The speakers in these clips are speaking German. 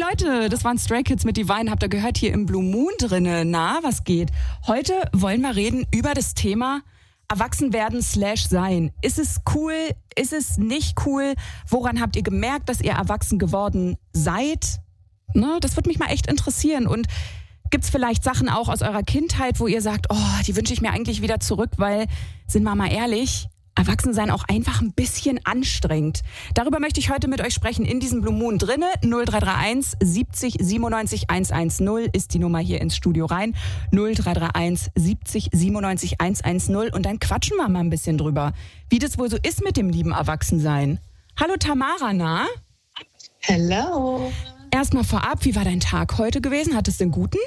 Leute, das waren Stray Kids mit Divine, habt ihr gehört, hier im Blue Moon drinne. Na, was geht? Heute wollen wir reden über das Thema Erwachsenwerden/sein. Ist es cool? Ist es nicht cool? Woran habt ihr gemerkt, dass ihr erwachsen geworden seid? Ne, das würde mich mal echt interessieren. Und gibt's vielleicht Sachen auch aus eurer Kindheit, wo ihr sagt, oh, die wünsche ich mir eigentlich wieder zurück, weil, sind wir mal ehrlich, Erwachsensein auch einfach ein bisschen anstrengend. Darüber möchte ich heute mit euch sprechen in diesem Blue Moon drinne. 0331 70 97 110 ist die Nummer hier ins Studio rein. 0331 70 97 110 und dann quatschen wir mal ein bisschen drüber, wie das wohl so ist mit dem lieben Erwachsensein. Hallo Tamara, na? Hello. Erstmal vorab, wie war dein Tag heute gewesen? Hattest du einen guten?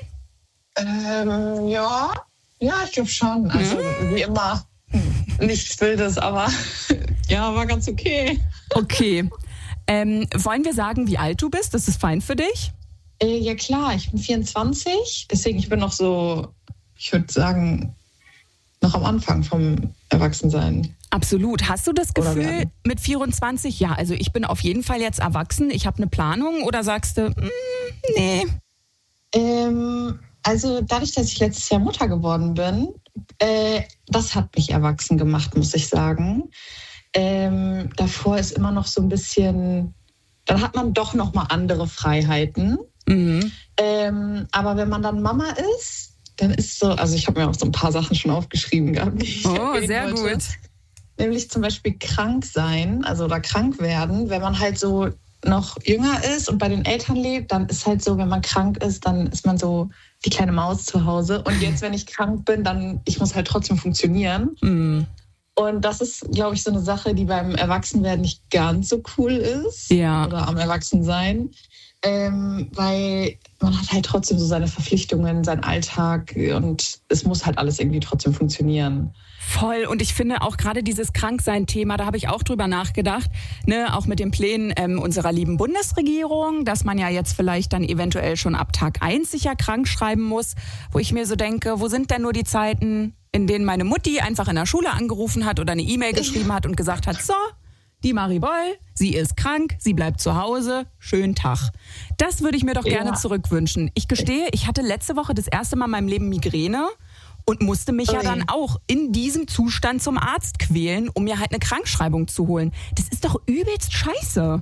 Ja, ich glaube schon. Also wie immer. Nichts Wildes, aber ja, war ganz okay. Okay. Wollen wir sagen, wie alt du bist? Das ist fein für dich? Ja klar, ich bin 24, deswegen ich bin noch so, ich würde sagen, noch am Anfang vom Erwachsensein. Absolut. Hast du das Gefühl mit 24, ja, also ich bin auf jeden Fall jetzt erwachsen, ich habe eine Planung, oder sagst du, nee? Also dadurch, dass ich letztes Jahr Mutter geworden bin, das hat mich erwachsen gemacht, muss ich sagen. Davor ist immer noch so ein bisschen, dann hat man doch noch mal andere Freiheiten. Mhm. Aber wenn man dann Mama ist, dann ist so, also ich habe mir auch so ein paar Sachen schon aufgeschrieben gehabt. Sehr gut. Nämlich zum Beispiel krank sein, also oder krank werden, wenn man halt so noch jünger ist und bei den Eltern lebt, dann ist halt so, wenn man krank ist, dann ist man so die kleine Maus zu Hause. Und jetzt, wenn ich krank bin, dann, ich muss halt trotzdem funktionieren. Mm. Und das ist, glaube ich, so eine Sache, die beim Erwachsenwerden nicht ganz so cool ist. Ja. Oder am Erwachsensein. Weil man hat halt trotzdem so seine Verpflichtungen, seinen Alltag und es muss halt alles irgendwie trotzdem funktionieren. Voll. Und ich finde auch gerade dieses Kranksein-Thema, da habe ich auch drüber nachgedacht, ne, auch mit den Plänen unserer lieben Bundesregierung, dass man ja jetzt vielleicht dann eventuell schon ab Tag 1 sich ja krank schreiben muss, wo ich mir so denke, wo sind denn nur die Zeiten, in denen meine Mutti einfach in der Schule angerufen hat oder eine E-Mail geschrieben hat und gesagt hat, so, die Maribel, sie ist krank, sie bleibt zu Hause, schönen Tag. Das würde ich mir doch gerne zurückwünschen. Ich gestehe, ich hatte letzte Woche das erste Mal in meinem Leben Migräne und musste mich ja dann auch in diesem Zustand zum Arzt quälen, um mir halt eine Krankschreibung zu holen. Das ist doch übelst scheiße.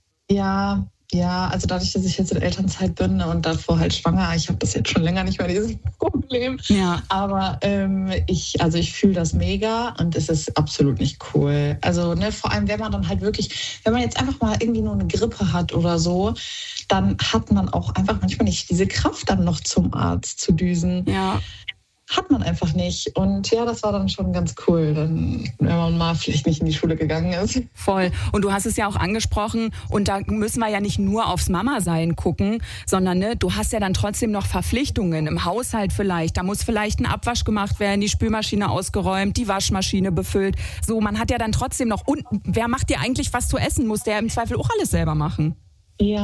Ja, also dadurch, dass ich jetzt in Elternzeit bin und davor halt schwanger, ich habe das jetzt schon länger nicht mehr, dieses Problem. Ja. Aber ich fühle das mega und es ist absolut nicht cool. Also vor allem, wenn man dann halt wirklich, wenn man jetzt einfach mal irgendwie nur eine Grippe hat oder so, dann hat man auch einfach manchmal nicht diese Kraft, dann noch zum Arzt zu düsen. Ja. Hat man einfach nicht. Und ja, das war dann schon ganz cool, dann, wenn man mal vielleicht nicht in die Schule gegangen ist. Voll. Und du hast es ja auch angesprochen, und da müssen wir ja nicht nur aufs Mama-Sein gucken, sondern du hast ja dann trotzdem noch Verpflichtungen im Haushalt vielleicht. Da muss vielleicht ein Abwasch gemacht werden, die Spülmaschine ausgeräumt, die Waschmaschine befüllt. So, man hat ja dann trotzdem noch, und wer macht dir eigentlich was zu essen? Muss der im Zweifel auch alles selber machen? Ja.